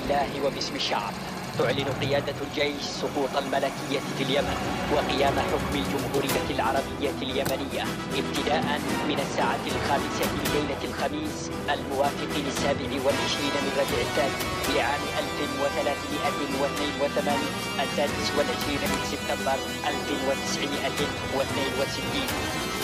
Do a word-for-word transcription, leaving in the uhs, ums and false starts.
الله وباسم الشعب تعلن قيادة الجيش سقوط الملكية في اليمن وقيام حكم الجمهورية العربية اليمنية ابتداء من الساعة الخامسة من ليلة الخميس الموافق للسابع والعشرين من ربيع الثاني لعام ألف وثلاثمائة واثنين وثمانين السادس والعشرين من سبتمبر ألف وتسعمائة واثنين وستين.